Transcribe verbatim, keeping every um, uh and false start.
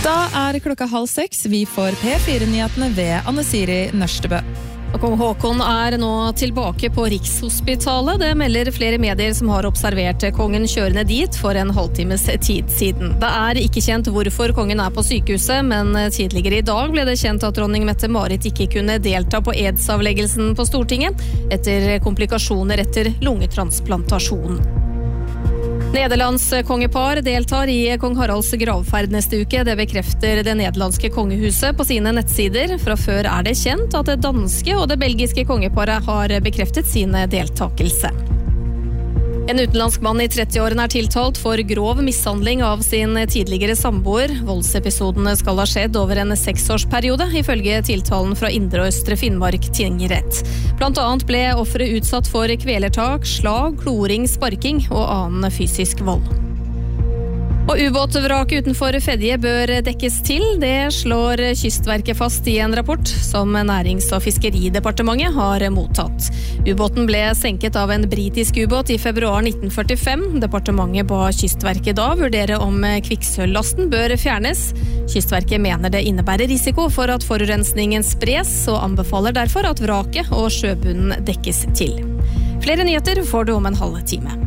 Da er klokka halv seks. Vi får P fire-nyhetene ved Anne-Siri Nørstebø. Og Kong Håkon er nå tilbake på Rikshospitalet. Det melder flere medier som har observert kongen kjørende dit for en halvtimes tid siden. Det er ikke kjent hvorfor kongen er på sykehuset, men tidligere i dag ble det kjent at dronning Mette-Marit ikke kunne delta på edsavleggelsen på Stortinget etter komplikasjoner etter lungetransplantasjon. Nederlands kongepar deltar i kong Haralds gravferd neste uke. Det bekrefter det nederlandske kongehuset på sine nettsider. Fra før er det kjent at det danske og det belgiske kongeparet har bekreftet sine deltakelse. En utenlandsk mann i trettiårene er tiltalt for grov mishandling av sin tidligere samboer. Voldsepisodene skal ha skjedd over en seksårsperiode, ifølge tiltalen fra Indre og Østre Finnmark tingrett. Blant annet ble offeret utsatt for kvelertak, slag, kloring, sparking og annen fysisk vold. Og ubåtvraket utenfor Fedje bør dekkes til. Det slår Kystverket fast i en rapport som Nærings- og Fiskeridepartementet har mottatt. Ubåten ble senket av en britisk ubåt i februar nitten førtifem. Departementet ba Kystverket da vurdere om kvikksølvlasten bør fjernes. Kystverket mener det innebærer risiko for at forurensningen spres, og anbefaler derfor at vraket og sjøbunnen dekkes til. Flere nyheter får du om en halv time.